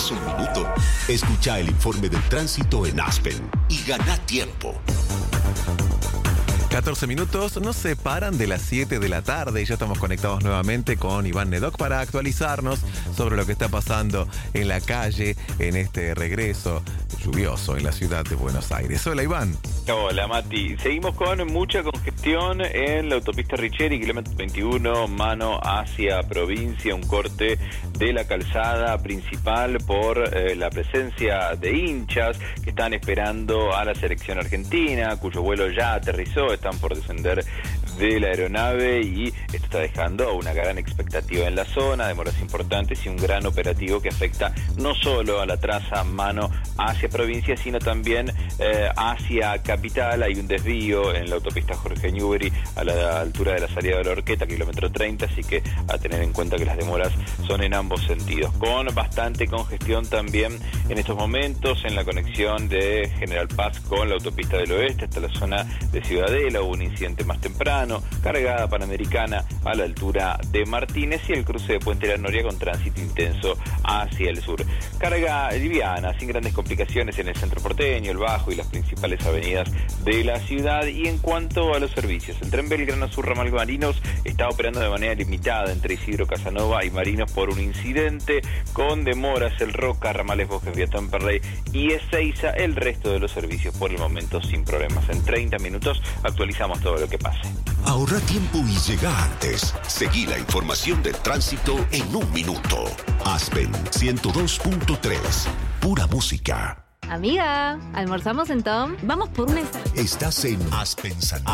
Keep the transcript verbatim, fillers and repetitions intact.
¿Tenés un minuto? Escucha el informe del tránsito en Aspen y gana tiempo. catorce minutos nos separan de las siete de la tarde y ya estamos conectados nuevamente con Iván Nedoc para actualizarnos sobre lo que está pasando en la calle en este regreso lluvioso en la ciudad de Buenos Aires. Hola, Iván. Hola, Mati. Seguimos con mucha congestión en la autopista Richeri, kilómetro veintiuno, mano hacia provincia, un corte de la calzada principal por eh, la presencia de hinchas que están esperando a la selección argentina, cuyo vuelo ya aterrizó, están por descender de la aeronave y esto está dejando una gran expectativa en la zona, demoras importantes y un gran operativo que afecta no solo a la traza mano hacia provincia, sino también eh, hacia capital. Hay un desvío en la autopista Jorge Newbery a la altura de la salida de la Horqueta, kilómetro treinta, así que a tener en cuenta que las demoras son en ambos sentidos, con bastante congestión también en estos momentos en la conexión de General Paz con la autopista del oeste hasta la zona de Ciudadela. Hubo un incidente más temprano, cargada Panamericana a la altura de Martínez y el cruce de Puente La Noria con tránsito intenso hacia el sur. Carga liviana, sin grandes complicaciones en el centro porteño, el Bajo y las principales avenidas de la ciudad. Y en cuanto a los servicios, el tren Belgrano Sur Ramal Marinos está operando de manera limitada entre Isidro Casanova y Marinos por un incidente, con demoras el Roca, Ramales Bosques, Vía Temperley y Ezeiza. El resto de los servicios por el momento sin problemas. En treinta minutos actualizamos todo lo que pase. Ahorra tiempo y llega antes. Seguí la información del tránsito en un minuto. Aspen ciento dos punto tres. Pura música. Amiga, ¿almorzamos en Tom? Vamos por una... Estás en Aspen San